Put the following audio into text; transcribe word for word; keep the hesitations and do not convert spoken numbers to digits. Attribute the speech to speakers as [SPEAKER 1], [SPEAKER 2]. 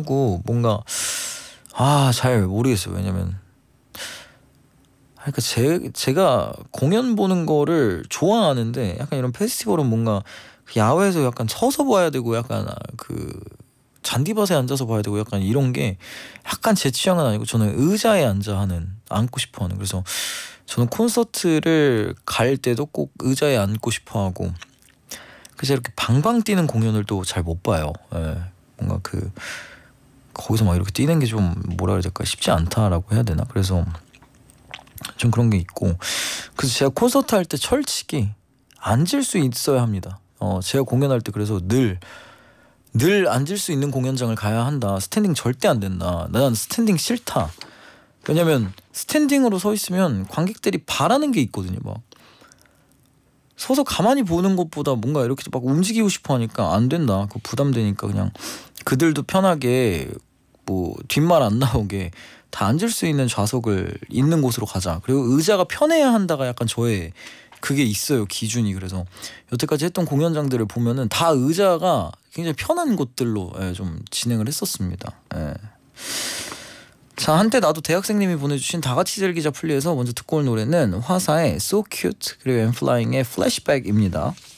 [SPEAKER 1] 해가지고 뭔가 아 잘 모르겠어요. 왜냐면 그러니까 제 제가 공연 보는 거를 좋아하는데 약간 이런 페스티벌은 뭔가 야외에서 약간 서서 봐야 되고 약간 그 잔디밭에 앉아서 봐야 되고 약간 이런 게 약간 제 취향은 아니고 저는 의자에 앉아 하는 앉고 싶어 하는 그래서 저는 콘서트를 갈 때도 꼭 의자에 앉고 싶어 하고 그래서 이렇게 방방 뛰는 공연을 또 잘 못 봐요. 예. 뭔가 그 거기서 막 이렇게 뛰는 게 좀 뭐라 그래야 될까 쉽지 않다라고 해야 되나 그래서 좀 그런 게 있고 그래서 제가 콘서트 할 때 철칙이 앉을 수 있어야 합니다. 어 제가 공연할 때 그래서 늘 늘 앉을 수 있는 공연장을 가야 한다. 스탠딩 절대 안 된다. 난 스탠딩 싫다. 왜냐면 스탠딩으로 서 있으면 관객들이 바라는 게 있거든요. 막 서서 가만히 보는 것보다 뭔가 이렇게 막 움직이고 싶어 하니까 안 된다. 그거 부담되니까 그냥 그들도 편하게 뭐 뒷말 안 나오게 다 앉을 수 있는 좌석을 있는 곳으로 가자. 그리고 의자가 편해야 한다가 약간 저의 그게 있어요. 기준이. 그래서 여태까지 했던 공연장들을 보면은 다 의자가 굉장히 편한 곳들로 예, 좀 진행을 했었습니다. 예. 자, 한때 나도 대학생님이 보내주신 다같이 즐기자 플리에서 먼저 듣고 올 노래는 화사의 So Cute 그리고 엠플라잉의 Flashback입니다.